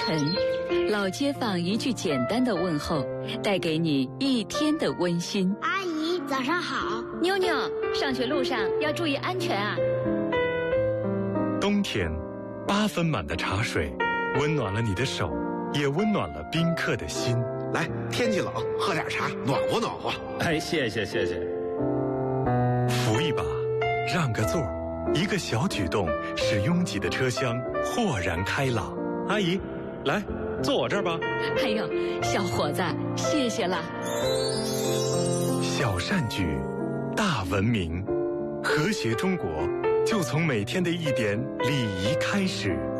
晨，老街坊一句简单的问候，带给你一天的温馨。 阿姨，早上好。 妞妞，上学路上要注意安全啊。 冬天，8分满的茶水，温暖了你的手，也温暖了宾客的心。 来，天气冷，喝点茶，暖和暖和。 哎，谢谢。 扶一把，让个座，一个小举动，使拥挤的车厢豁然开朗。阿姨，来，坐我这儿吧。 哎呦，小伙子，谢谢了。 小善举，大文明，和谐中国，就从每天的一点礼仪开始。